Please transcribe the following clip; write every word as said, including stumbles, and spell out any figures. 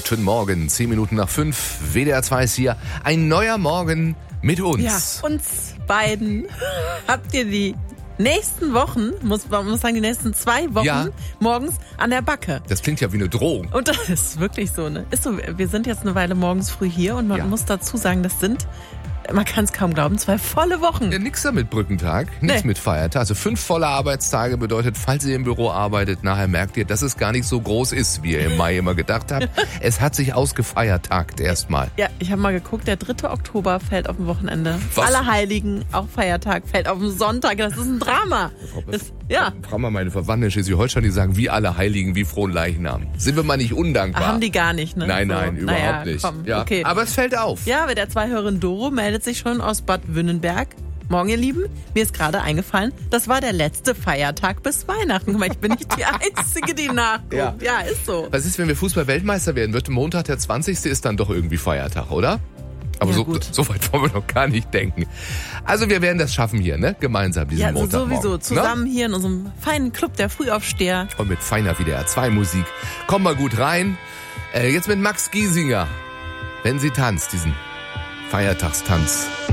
Guten Morgen, zehn Minuten nach fünf. W D R zwei ist hier. Ein neuer Morgen mit uns. Ja, uns beiden. Habt ihr die nächsten Wochen, muss man muss sagen, die nächsten zwei Wochen Ja. morgens an der Backe. Das klingt ja wie eine Drohung. Und das ist wirklich so, ne? Ist so, wir sind jetzt eine Weile morgens früh hier und man Ja. muss dazu sagen, das sind, man kann es kaum glauben, zwei volle Wochen. Ja, nix da mit Brückentag, nichts Nee. mit Feiertag. Also fünf volle Arbeitstage bedeutet, falls ihr im Büro arbeitet, nachher merkt ihr, dass es gar nicht so groß ist, wie ihr im Mai immer gedacht habt. Es hat sich ausgefeiertagt erstmal. Ja, ich habe mal geguckt, der dritte Oktober fällt auf ein Wochenende. Was? Allerheiligen, auch Feiertag, fällt auf einen Sonntag. Das ist ein Drama. Das, ja, Fragen wir meine Verwandten in Schleswig-Holstein, die sagen, wie alle Heiligen, wie frohen Leichnam. Sind wir mal nicht undankbar? haben die gar nicht, ne? Nein, So, nein, überhaupt naja, nicht. Komm, Ja. okay. Aber es fällt auf. Ja, aber der Zweihörerin Doro meldet sich schon aus Bad Wünnenberg. Morgen, ihr Lieben, mir ist gerade eingefallen, das war der letzte Feiertag bis Weihnachten. Guck mal, ich bin nicht die Einzige, die nachguckt. Ja. Ja, ist so. Was ist, wenn wir Fußball-Weltmeister werden? Wird Montag der zwanzigste ist dann doch irgendwie Feiertag, oder? Aber Ja, so, gut. so weit wollen wir noch gar nicht denken. Also wir werden das schaffen hier, ne? Gemeinsam diesen Ja, also Montagmorgen. sowieso. Ne? Zusammen hier in unserem feinen Club der Frühaufsteher. Und mit feiner W D R zwei Musik. Kommen wir gut rein. Äh, jetzt mit Max Giesinger. Wenn sie tanzt, diesen Feiertagstanz.